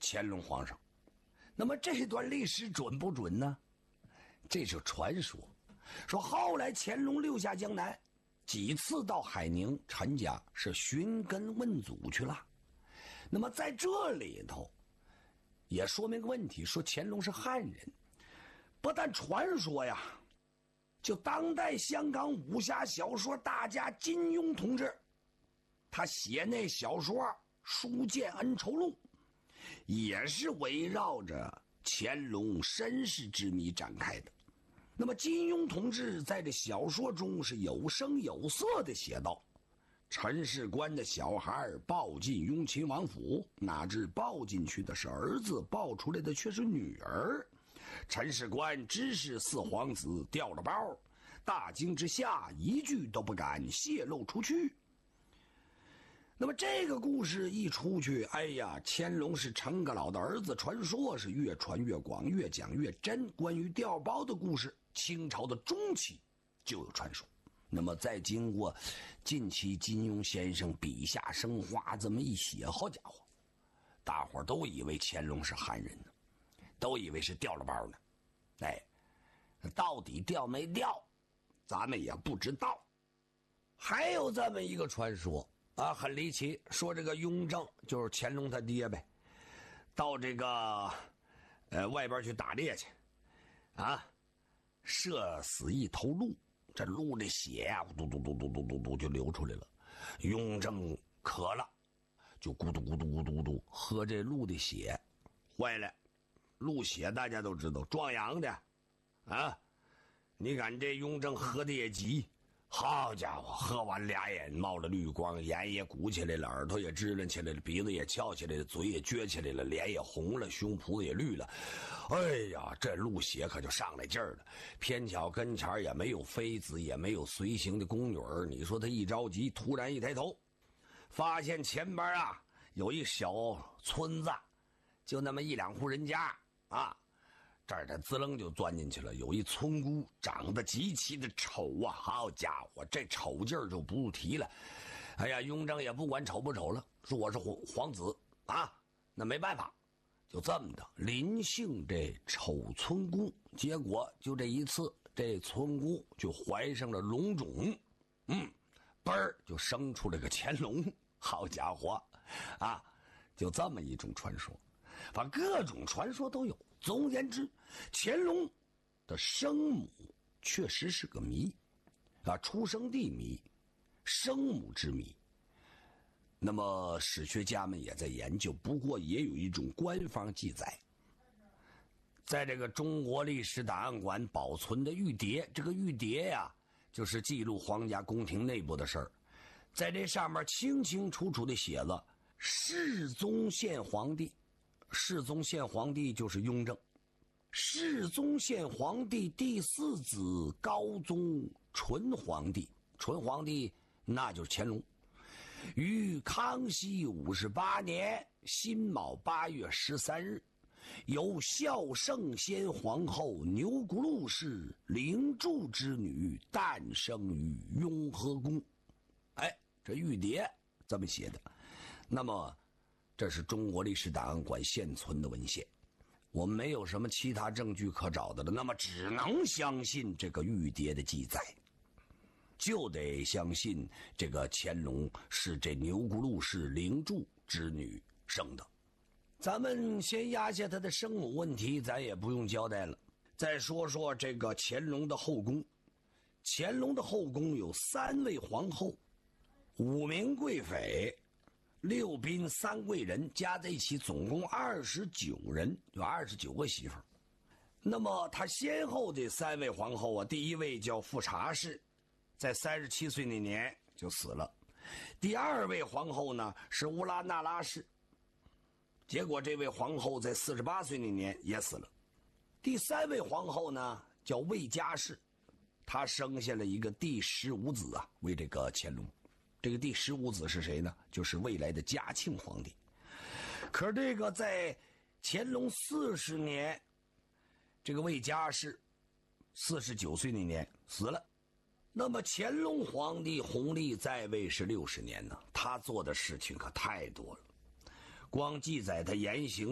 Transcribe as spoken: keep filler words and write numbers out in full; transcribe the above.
乾隆皇上。那么这段历史准不准呢？这是传说，说后来乾隆六下江南，几次到海宁陈家是寻根问祖去了。那么在这里头也说明个问题，说乾隆是汉人，不但传说呀，就当代香港武侠小说大家金庸同志，他写那小说《书剑恩仇录》，也是围绕着乾隆身世之谜展开的。那么金庸同志在这小说中是有声有色地写道，陈世官的小孩抱进雍亲王府，哪知抱进去的是儿子，抱出来的却是女儿。陈世官知是四皇子，掉了包，大惊之下一句都不敢泄露出去。那么这个故事一出去，哎呀，乾隆是陈阁老的儿子，传说是越传越广，越讲越真。关于掉包的故事，清朝的中期就有传说。那么再经过近期金庸先生笔下生花这么一写，好家伙，大伙都以为乾隆是汉人呢，都以为是掉了包呢。哎，到底掉没掉，咱们也不知道。还有这么一个传说啊，很离奇，说这个雍正就是乾隆他爹呗，到这个呃外边去打猎去，啊，射死一头鹿，这鹿的血啊，嘟嘟嘟嘟嘟嘟嘟就流出来了。雍正渴了，就咕嘟咕嘟咕嘟咕嘟喝这鹿的血，坏了，鹿血大家都知道壮阳的，啊，你看这雍正喝的也急。好家伙，喝完俩眼冒了绿光，眼也鼓起来了，耳朵也支棱起来了，鼻子也翘起来了，嘴也撅起来了，脸也红了，胸脯也绿了。哎呀，这鹿血可就上来劲儿了。偏巧跟前也没有妃子，也没有随行的宫女儿，你说他一着急，突然一抬头，发现前边啊有一小村子，就那么一两户人家啊。这儿他滋楞就钻进去了，有一村姑长得极其的丑啊，好家伙，这丑劲儿就不提了。哎呀，雍正也不管丑不丑了，说我是皇皇子啊，那没办法，就这么的临幸这丑村姑，结果就这一次，这村姑就怀上了龙种，嗯，嘣儿就生出了个乾隆，好家伙啊，就这么一种传说。反正各种传说都有。总而言之，乾隆的生母确实是个谜啊，出生地谜，生母之谜。那么史学家们也在研究，不过也有一种官方记载，在这个中国历史档案馆保存的玉牒，这个玉牒呀，就是记录皇家宫廷内部的事儿，在这上面清清楚楚的写了世宗宪皇帝。世宗宪皇帝就是雍正，世宗宪皇帝第四子高宗纯皇帝，纯皇帝那就是乾隆，于康熙五十八年辛卯八月十三日，由孝圣先皇后钮钴禄氏灵柱之女诞生于雍和宫。哎，这玉牒这么写的。那么这是中国历史档案馆现存的文献，我们没有什么其他证据可找的了，那么只能相信这个玉牒的记载，就得相信这个乾隆是这钮钴禄氏灵柱之女生的。咱们先压下他的生母问题，咱也不用交代了。再说说这个乾隆的后宫，乾隆的后宫有三位皇后，五名贵妃，六嫔三贵人，加在一起总共二十九人，有二十九个媳妇儿。那么他先后这三位皇后啊，第一位叫富察氏，在三十七岁那年就死了。第二位皇后呢是乌拉那拉氏，结果这位皇后在四十八岁那年也死了。第三位皇后呢叫魏佳氏，她生下了一个第十五子啊，为这个乾隆。这个第十五子是谁呢？就是未来的嘉庆皇帝。可是这个在乾隆四十年，这个魏佳氏四十九岁那年死了。那么乾隆皇帝弘历在位是六十年呢，他做的事情可太多了。光记载他言行